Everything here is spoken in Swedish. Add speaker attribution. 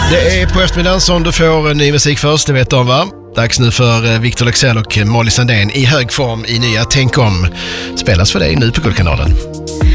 Speaker 1: Det är på eftermiddagen som du får ny musik först, det vet du om, va? Dags nu för Victor Leksell och Molly Sandén i hög form i nya Tänk om. Spelas för dig nu på Guldkanalen.